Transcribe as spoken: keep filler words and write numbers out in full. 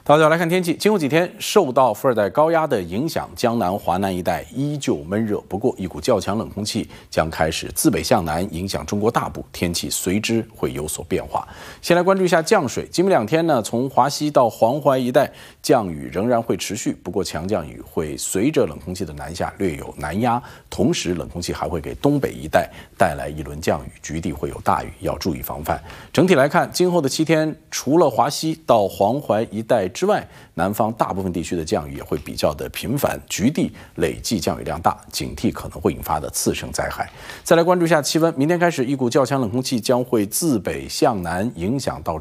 大家来看天气，今后几天受到副热带高压的影响，江南、华南一带依旧闷热。不过，一股较强冷空气将开始自北向南影响中国大部，天气随之会有所变化。先来关注一下降水，今明两天呢，从华西到黄淮一带降雨仍然会持续，不过强降雨会随着冷空气的南下略有南压，同时冷空气还会给东北一带带来一轮降雨，局地会有大雨，要注意防范。整体来看，今后的七天，除了华西到黄淮一带之外，南方大部分地区的降雨也会比较的频繁，局地累计降雨量大，警惕可能会引发的次生灾害。再来关注一下气温，明天开始，一股较强冷空气将会自北向南影响到